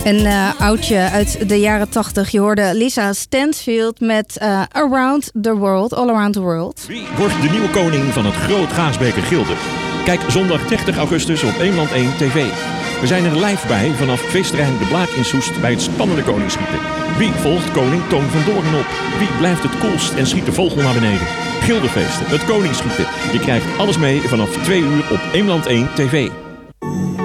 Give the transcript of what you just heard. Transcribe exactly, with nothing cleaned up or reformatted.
Een uh, oudje uit de jaren tachtig. Je hoorde Lisa Stansfield met uh, Around the World, All Around the World. Wie wordt de nieuwe koning van het Groot Gaasbeker Gilde? Kijk zondag dertig augustus op Eemland één T V. We zijn er live bij vanaf feestterrein De Blaak in Soest bij het spannende koningsschieten. Wie volgt koning Toon van Doorn op? Wie blijft het koelst en schiet de vogel naar beneden? Gildefeesten, het koningsschieten. Je krijgt alles mee vanaf twee uur op Eemland één T V.